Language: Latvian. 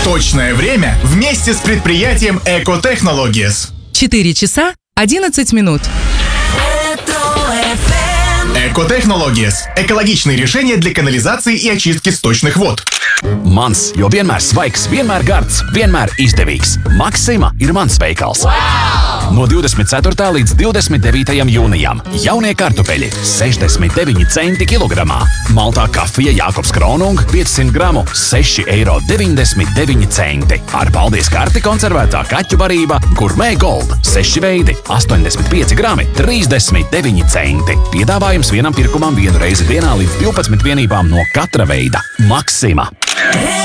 Точное время вместе с предприятием Экотехнологиес. 4 часа 11 минут. Экотехнологиес – экологичные решения для канализации и очистки сточных вод. Mans, jo vienmēr svaigs, vienmēr gards, vienmēr izdevīgs. Maxima ir mans veikals. Wow! No 24. līdz 29. jūnijam jaunie kartupeļi 69 centi kilogramā. Maltā kafija Jākobs Kronung 500 gramu 6,99 eiro. Ar paldies karti konservētā kaķu barība Gourmet Gold 6 veidi 85 grami 39 centi. Piedāvājums vienam pirkumam vienu reizi dienā līdz 12 vienībām no katra veida. Maxima.